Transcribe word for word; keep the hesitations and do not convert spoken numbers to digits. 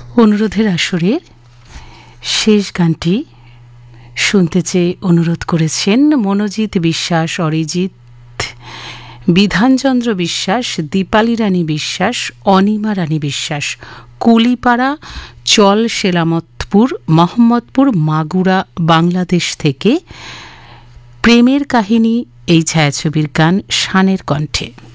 অনুরোধের আসরের শেষ গানটি শুনতে চেয়ে অনুরোধ করেছেন মনোজিৎ বিশ্বাস, অরিজিৎ, বিধানচন্দ্র বিশ্বাস, দীপালি রানী বিশ্বাস, অনিমা রানী বিশ্বাস, কুলিপাড়া, চল সেলামতপুর, মোহাম্মদপুর, মাগুরা, বাংলাদেশ থেকে। প্রেমের কাহিনী এই ছায়াছবির গান শানের কণ্ঠে।